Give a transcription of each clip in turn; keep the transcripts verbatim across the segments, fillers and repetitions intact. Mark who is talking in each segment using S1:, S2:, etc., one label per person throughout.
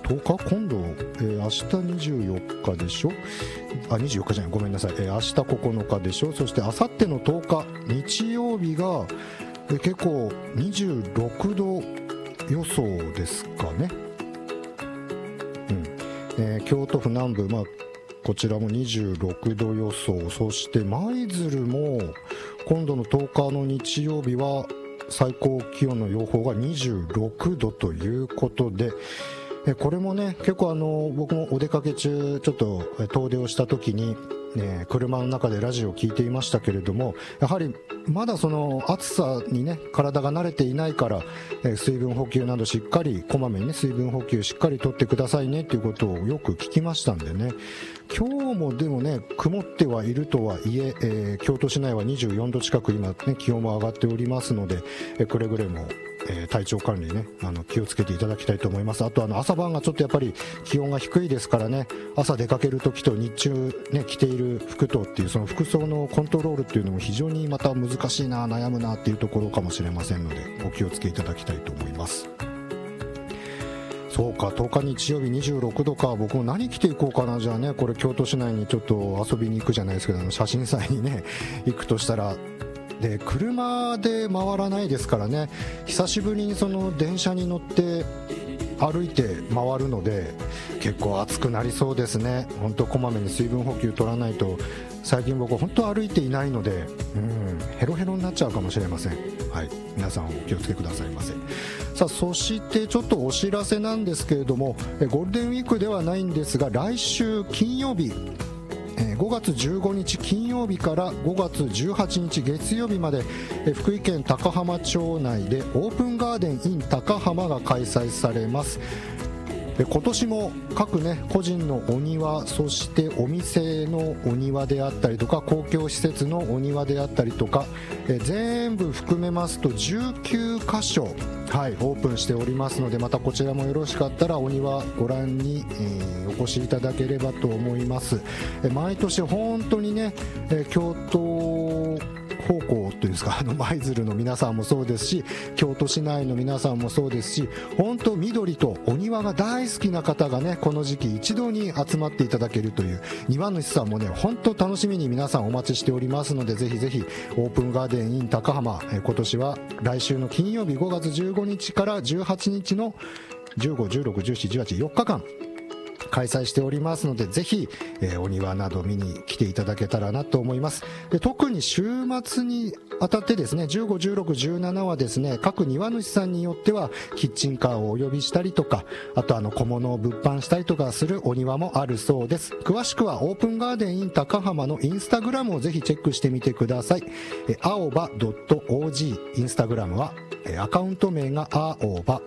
S1: とおか今度、えー、明日にじゅうよっかでしょ、あにじゅうよっかじゃないごめんなさい、えー、明日ここのかでしょ、そして明後日のとおか日曜日が、えー、結構にじゅうろくど予想ですかね、うんえー、京都府南部、まあ、こちらもにじゅうろくど予想、そして舞鶴も今度のとおかの日曜日は最高気温の予報がにじゅうろくどということで、これもね結構あの僕もお出かけ中ちょっと遠出をした時に、ね、車の中でラジオを聞いていましたけれども、やはりまだその暑さにね体が慣れていないから、え水分補給などしっかりこまめにね水分補給しっかりとってくださいねっていうことをよく聞きましたんでね、今日もでもね曇ってはいるとはいええー、京都市内はにじゅうよんど近く今ね気温も上がっておりますので、えー、くれぐれも、えー、体調管理ねあの気をつけていただきたいと思います。あとあの朝晩がちょっとやっぱり気温が低いですからね、朝出かける時と日中ね着ている服とっていうその服装のコントロールっていうのも非常にまた難しいな悩むなっていうところかもしれませんのでお気をつけいただきたいと思います。そうかとおか日曜日にじゅうろくどか、僕も何着ていこうかな。じゃあねこれ京都市内にちょっと遊びに行くじゃないですけど写真祭にね行くとしたらで車で回らないですからね、久しぶりにその電車に乗って歩いて回るので結構暑くなりそうですね。本当こまめに水分補給取らないと、最近僕本当歩いていないのでうんヘロヘロになっちゃうかもしれません。はい、皆さんお気をつけくださいませ。さあそしてちょっとお知らせなんですけれども、ゴールデンウィークではないんですが来週金曜日ごがつじゅうごにち金曜日からごがつじゅうはちにち月曜日まで福井県高浜町内でオープンガーデン in 高浜が開催されます。今年も各ね個人のお庭、そしてお店のお庭であったりとか公共施設のお庭であったりとかえ全部含めますとじゅうきゅうかしょ、はい、オープンしておりますので、またこちらもよろしかったらお庭ご覧に、えー、お越しいただければと思います。え毎年本当にね、え京都方向というんですか、あの舞鶴の皆さんもそうですし京都市内の皆さんもそうですし、本当緑とお庭が大好きな方がねこの時期一堂に集まっていただけるという、庭主さんもね本当楽しみに皆さんお待ちしておりますので、ぜひぜひオープンガーデン in 高浜、え今年は来週の金曜日ごがつじゅうごにちからじゅうはちにちのじゅうご、じゅうろく、じゅうしち、じゅうはち、よっかかん開催しておりますので、ぜひ、えー、お庭など見に来ていただけたらなと思います。で特に週末にあたってですねじゅうご、じゅうろく、じゅうななはですね各庭主さんによってはキッチンカーをお呼びしたりとか、あとあの小物を物販したりとかするお庭もあるそうです。詳しくはオープンガーデン in 高浜のインスタグラムをぜひチェックしてみてください。えー、青葉 .og インスタグラムはアカウント名が青葉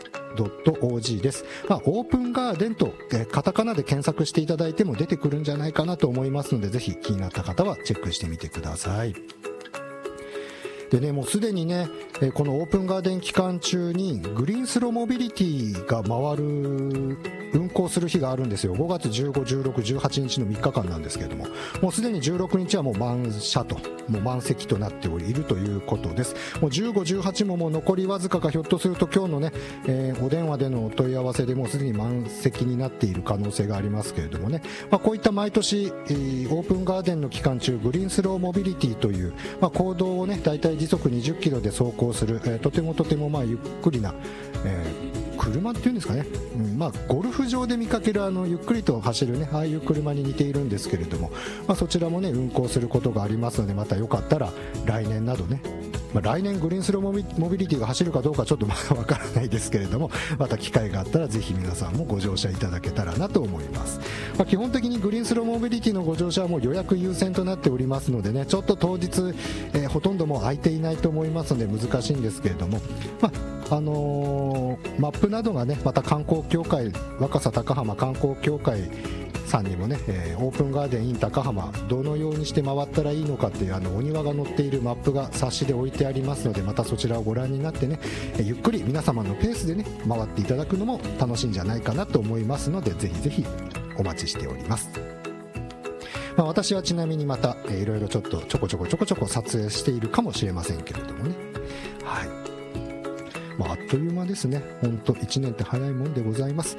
S1: .og です。まあ、オープンガーデンと、えー、カタカナで検索していただいても出てくるんじゃないかなと思いますので、ぜひ気になった方はチェックしてみてください。でね、もうすでにね、えー、このオープンガーデン期間中にグリーンスローモビリティが回る運行する日があるんですよ。ごがつじゅうご、じゅうろく、じゅうはちにちのみっかかんなんですけれども、もうすでにじゅうろくにちはもう満車ともう満席となっているということです。もうじゅうご、じゅうはちももう残りわずかか、ひょっとすると今日のね、えー、お電話でのお問い合わせでもうすでに満席になっている可能性がありますけれどもね、まあ、こういった毎年、えー、オープンガーデンの期間中グリーンスローモビリティという、まあ、行動をねだいたい時速にじゅっキロで走行する、えー、とてもとてもまあゆっくりな、えー車っていうんですかね、うんまあ、ゴルフ場で見かけるあのゆっくりと走るねああいう車に似ているんですけれども、まあ、そちらもね運行することがありますので、またよかったら来年などね、まあ、来年グリーンスローモビ、モビリティが走るかどうかちょっとまだわからないですけれども、また機会があったらぜひ皆さんもご乗車いただけたらなと思います。まあ、基本的にグリーンスローモビリティのご乗車はもう予約優先となっておりますのでね、ちょっと当日、えー、ほとんどもう空いていないと思いますので難しいんですけれども、まああのー、マップなどがねまた観光協会若狭高浜観光協会さんにもね、えー、オープンガーデン in 高浜どのようにして回ったらいいのかっていうあのお庭が載っているマップが冊子で置いてありますので、またそちらをご覧になってね、えー、ゆっくり皆様のペースでね回っていただくのも楽しいんじゃないかなと思いますので、ぜひぜひお待ちしております。まあ、私はちなみにまた、えー、いろいろちょっとちょこちょこちょこちょこ撮影しているかもしれませんけれどもね、はい、まあ、あっという間ですね。本当いちねんって早いもんでございます。